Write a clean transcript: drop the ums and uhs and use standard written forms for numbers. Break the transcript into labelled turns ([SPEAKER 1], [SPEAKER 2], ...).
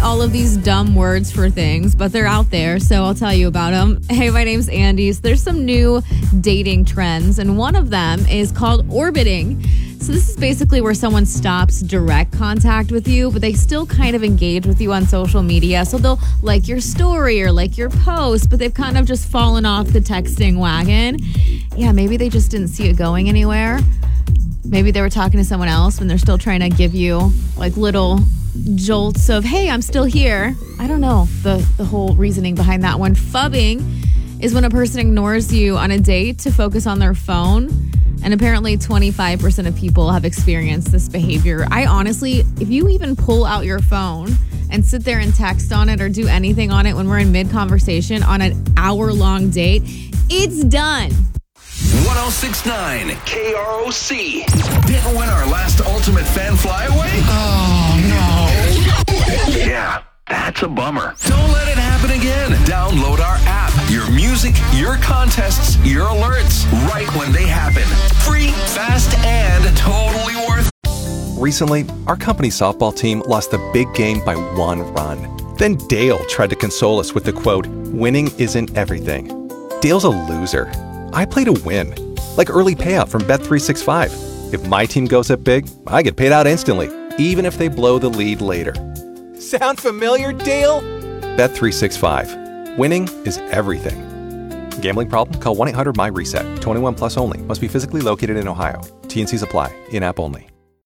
[SPEAKER 1] all of these dumb words for things, but they're out there, so I'll tell you about them. Hey, my name's Andy. So there's some new dating trends, and one of them is called orbiting. So this is basically where someone stops direct contact with you, but they still kind of engage with you on social media. So they'll like your story or like your post, but they've kind of just fallen off the texting wagon. Yeah, maybe they just didn't see it going anywhere. Maybe they were talking to someone else when they're still trying to give you like little jolts of, hey, I'm still here. I don't know the whole reasoning behind that one. Phubbing is when a person ignores you on a date to focus on their phone. And apparently 25% of people have experienced this behavior. I honestly, if you even pull out your phone and sit there and text on it or do anything on it when we're in mid-conversation on an hour-long date, it's done.
[SPEAKER 2] 1069 KROC. Didn't win our last Ultimate Fan Flyaway? Oh, no. Yeah, that's a bummer. Don't let it happen again. Download our app. Your music, your contests, your alerts, right when they happen. Free, fast, and totally worth it.
[SPEAKER 3] Recently, our company softball team lost the big game by 1 run. Then Dale tried to console us with the quote, "Winning isn't everything." Dale's a loser. I play to win, like early payout from Bet365. If my team goes up big, I get paid out instantly, even if they blow the lead later. Sound familiar, Dale? Bet365. Winning is everything. Gambling problem? Call 1-800-MY-RESET. 21 plus only. Must be physically located in Ohio. T&Cs apply. In-app only.